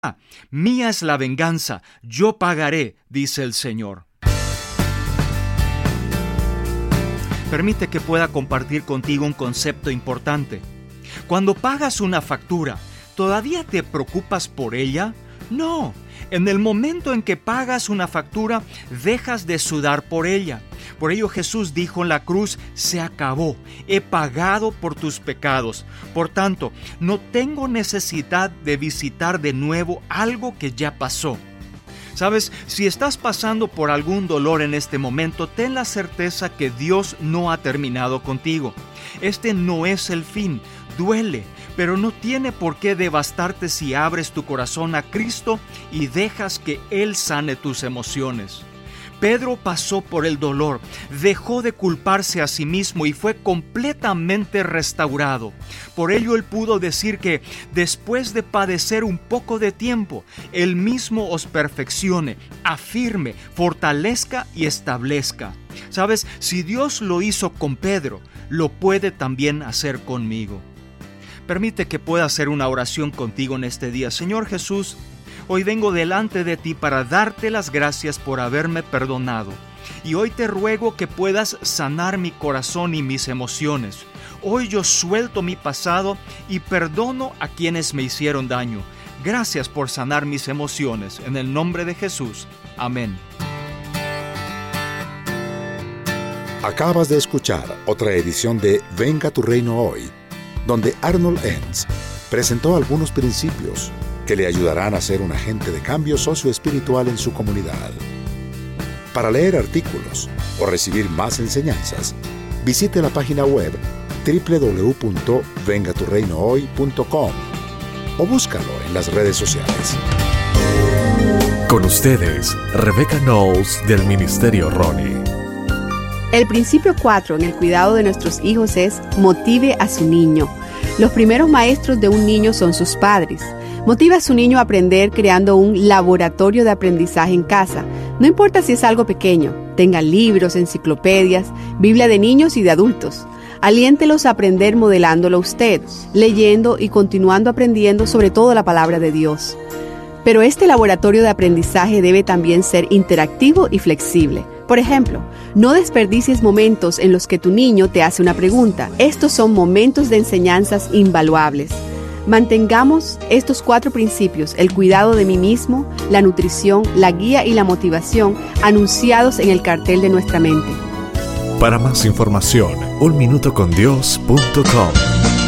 Mía es la venganza, yo pagaré, dice el Señor. Permite que pueda compartir contigo un concepto importante. Cuando pagas una factura, ¿todavía te preocupas por ella? No. En el momento en que pagas una factura, dejas de sudar por ella. Por ello Jesús dijo en la cruz: se acabó, he pagado por tus pecados. Por tanto, no tengo necesidad de visitar de nuevo algo que ya pasó. ¿Sabes? Si estás pasando por algún dolor en este momento, ten la certeza que Dios no ha terminado contigo. Este no es el fin. Duele, pero no tiene por qué devastarte si abres tu corazón a Cristo y dejas que Él sane tus emociones. Pedro pasó por el dolor, dejó de culparse a sí mismo y fue completamente restaurado. Por ello él pudo decir que después de padecer un poco de tiempo, Él mismo os perfeccione, afirme, fortalezca y establezca. ¿Sabes? Si Dios lo hizo con Pedro, lo puede también hacer conmigo. Permite que pueda hacer una oración contigo en este día. Señor Jesús, hoy vengo delante de ti para darte las gracias por haberme perdonado. Y hoy te ruego que puedas sanar mi corazón y mis emociones. Hoy yo suelto mi pasado y perdono a quienes me hicieron daño. Gracias por sanar mis emociones. En el nombre de Jesús. Amén. Acabas de escuchar otra edición de Venga tu Reino Hoy, donde Arnold Enns presentó algunos principios que le ayudarán a ser un agente de cambio socioespiritual en su comunidad. Para leer artículos o recibir más enseñanzas, visite la página web www.vengaturreinohoy.com o búscalo en las redes sociales. Con ustedes, Rebecca Knowles del Ministerio Ronnie. El principio 4 en el cuidado de nuestros hijos es: motive a su niño. Los primeros maestros de un niño son sus padres. Motiva a su niño a aprender creando un laboratorio de aprendizaje en casa. No importa si es algo pequeño, tenga libros, enciclopedias, Biblia de niños y de adultos. Aliéntelos a aprender modelándolo usted, leyendo y continuando aprendiendo sobre todo la palabra de Dios. Pero este laboratorio de aprendizaje debe también ser interactivo y flexible. Por ejemplo, no desperdicies momentos en los que tu niño te hace una pregunta. Estos son momentos de enseñanzas invaluables. Mantengamos estos 4 principios: el cuidado de mí mismo, la nutrición, la guía y la motivación, anunciados en el cartel de nuestra mente. Para más información, unminutocondios.com.